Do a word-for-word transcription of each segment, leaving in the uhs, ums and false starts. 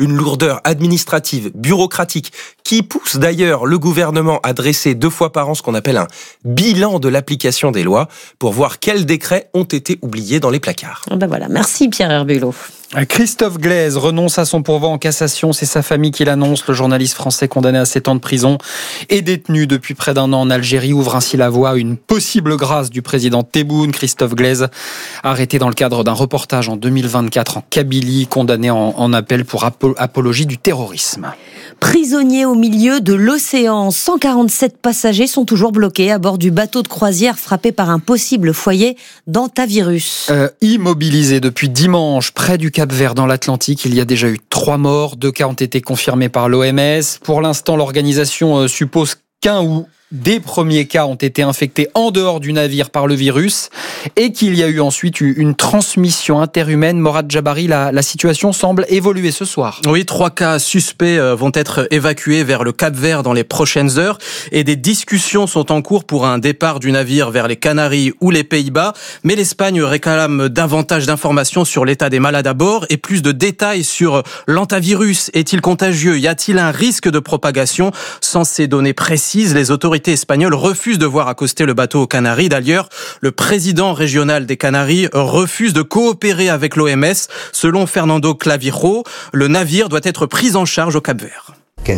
Une lourdeur administrative, bureaucratique, qui pousse d'ailleurs le gouvernement à dresser deux fois par an ce qu'on appelle un bilan de l'application des lois pour voir quels décrets ont été oubliés dans les placards. Ben voilà, merci Pierre Herbulot. Christophe Glaise renonce à son pourvoi en cassation. C'est sa famille qui l'annonce. Le journaliste français condamné à sept ans de prison et détenu depuis près d'un an en Algérie ouvre ainsi la voie à une possible grâce du président Tebboune. Christophe Glaise, arrêté dans le cadre d'un reportage en deux mille vingt-quatre en Kabylie, condamné en, en appel pour apo- apologie du terrorisme. Prisonniers au milieu de l'océan, cent quarante-sept passagers sont toujours bloqués à bord du bateau de croisière frappé par un possible foyer d'hantavirus. Euh, immobilisé depuis dimanche près du Cap-Vert dans l'Atlantique, il y a déjà eu trois morts. Deux cas ont été confirmés par l'O M S. Pour l'instant, l'organisation euh, suppose qu'un ou des premiers cas ont été infectés en dehors du navire par le virus et qu'il y a eu ensuite une transmission interhumaine. Morad Jabari, la, la situation semble évoluer ce soir. Oui, trois cas suspects vont être évacués vers le Cap-Vert dans les prochaines heures et des discussions sont en cours pour un départ du navire vers les Canaries ou les Pays-Bas. Mais l'Espagne réclame davantage d'informations sur l'état des malades à bord et plus de détails sur l'hantavirus. Est-il contagieux ? Y a-t-il un risque de propagation ? Sans ces données précises, les autorités espagnoles refusent de voir accoster le bateau aux Canaries. D'ailleurs, le président régional des Canaries refuse de coopérer avec l'O M S. Selon Fernando Clavijo, le navire doit être pris en charge au Cap-Vert.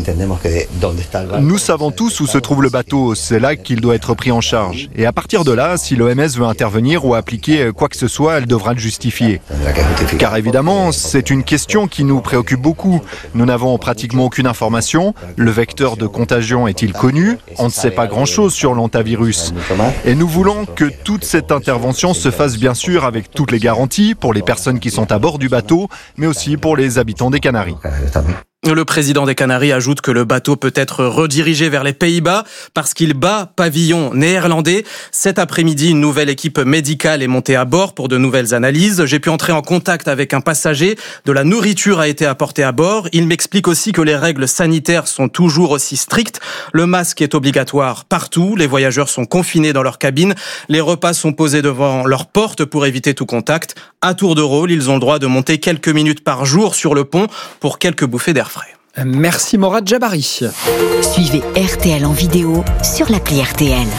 Nous savons tous où se trouve le bateau, c'est là qu'il doit être pris en charge. Et à partir de là, si l'O M S veut intervenir ou appliquer quoi que ce soit, elle devra le justifier. Car évidemment, c'est une question qui nous préoccupe beaucoup. Nous n'avons pratiquement aucune information. Le vecteur de contagion est-il connu ? On ne sait pas grand-chose sur l'hantavirus. Et nous voulons que toute cette intervention se fasse bien sûr avec toutes les garanties pour les personnes qui sont à bord du bateau, mais aussi pour les habitants des Canaries. Le président des Canaries ajoute que le bateau peut être redirigé vers les Pays-Bas parce qu'il bat pavillon néerlandais. Cet après-midi, une nouvelle équipe médicale est montée à bord pour de nouvelles analyses. J'ai pu entrer en contact avec un passager. De la nourriture a été apportée à bord. Il m'explique aussi que les règles sanitaires sont toujours aussi strictes. Le masque est obligatoire partout. Les voyageurs sont confinés dans leur cabine. Les repas sont posés devant leur porte pour éviter tout contact. À tour de rôle, ils ont le droit de monter quelques minutes par jour sur le pont pour quelques bouffées d'air frais. Merci Morad Jabari. Suivez R T L en vidéo sur l'appli R T L.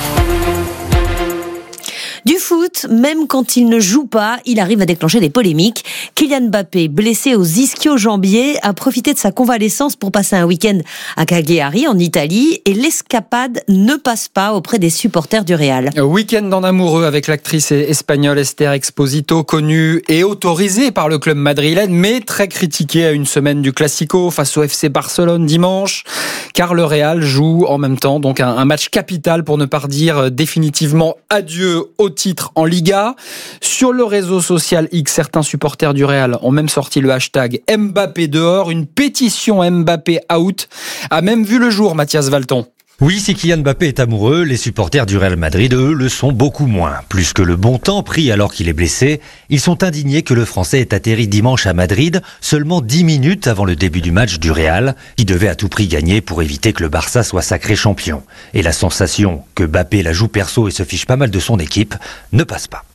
Du foot, même quand il ne joue pas, il arrive à déclencher des polémiques. Kylian Mbappé, blessé aux ischio-jambiers, a profité de sa convalescence pour passer un week-end à Cagliari, en Italie, et l'escapade ne passe pas auprès des supporters du Real. Week-end en amoureux avec l'actrice espagnole Esther Exposito, connue et autorisée par le club madrilène, mais très critiquée à une semaine du Classico face au F C Barcelone dimanche, car le Real joue en même temps donc un, un match capital pour ne pas dire définitivement adieu au titre en Liga. Sur le réseau social X, certains supporters du Real ont même sorti le hashtag Mbappé dehors. Une pétition Mbappé out a même vu le jour, Mathias Valton. Oui, si Kylian Mbappé est amoureux, les supporters du Real Madrid, eux, le sont beaucoup moins. Plus que le bon temps pris alors qu'il est blessé, ils sont indignés que le Français ait atterri dimanche à Madrid, seulement dix minutes avant le début du match du Real, qui devait à tout prix gagner pour éviter que le Barça soit sacré champion. Et la sensation que Mbappé la joue perso et se fiche pas mal de son équipe ne passe pas.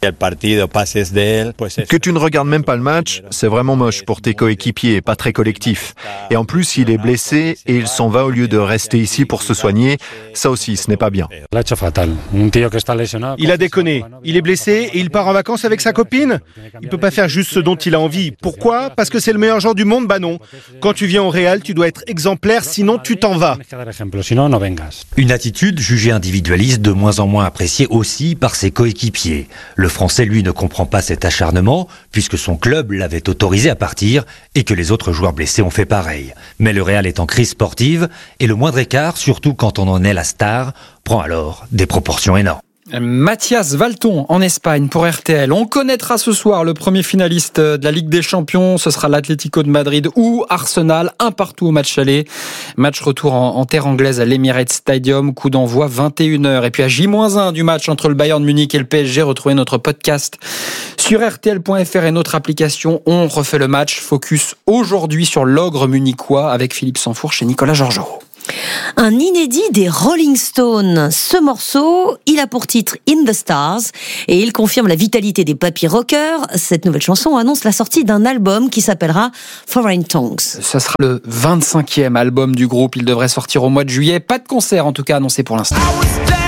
Que tu ne regardes même pas le match, c'est vraiment moche pour tes coéquipiers, pas très collectif. Et en plus, il est blessé et il s'en va au lieu de rester ici pour se soigner. Ça aussi, ce n'est pas bien. Il a déconné. Il est blessé et il part en vacances avec sa copine. Il ne peut pas faire juste ce dont il a envie. Pourquoi ? Parce que c'est le meilleur joueur du monde ? Bah non. Quand tu viens au Real, tu dois être exemplaire, sinon tu t'en vas. Une attitude jugée individualiste, de moins en moins appréciée aussi par ses coéquipiers. Le Français, lui, ne comprend pas cet acharnement, puisque son club l'avait autorisé à partir et que les autres joueurs blessés ont fait pareil. Mais le Real est en crise sportive et le moindre écart, surtout quand on en est la star, prend alors des proportions énormes. Mathias Valton en Espagne pour R T L. On connaîtra ce soir le premier finaliste de la Ligue des Champions. Ce sera l'Atlético de Madrid ou Arsenal, un partout au match aller. Match retour en, en terre anglaise à l'Emirates Stadium. Coup d'envoi vingt et une heures. Et puis à J moins un du match entre le Bayern Munich et le P S G, retrouvez notre podcast sur R T L point F R et notre application. On refait le match. Focus aujourd'hui sur l'ogre munichois avec Philippe Sansfourche et Nicolas Georgerot. Un inédit des Rolling Stones. Ce morceau, il a pour titre In the Stars et il confirme la vitalité des papy rockers. Cette nouvelle chanson annonce la sortie d'un album qui s'appellera Foreign Tongues. Ce sera le vingt-cinquième album du groupe. Il devrait sortir au mois de juillet. Pas de concert en tout cas annoncé pour l'instant.